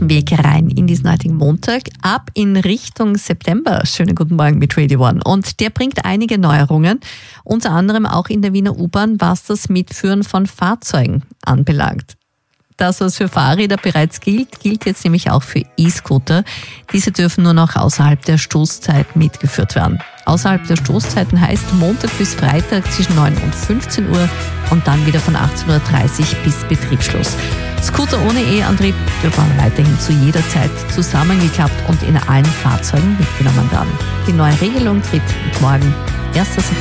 dem Weg rein in diesen heutigen Montag. Ab in Richtung September. Schönen guten Morgen mit Radio One. Und der bringt einige Neuerungen, unter anderem auch in der Wiener U-Bahn, was das Mitführen von Fahrzeugen anbelangt. Das, was für Fahrräder bereits gilt, gilt jetzt nämlich auch für E-Scooter. Diese dürfen nur noch außerhalb der Stoßzeit mitgeführt werden. Außerhalb der Stoßzeiten heißt Montag bis Freitag zwischen 9 und 15 Uhr und dann wieder von 18.30 Uhr bis Betriebsschluss. Scooter ohne E-Antrieb dürfen weiterhin zu jeder Zeit zusammengeklappt und in allen Fahrzeugen mitgenommen werden. Die neue Regelung tritt mit morgen 1. September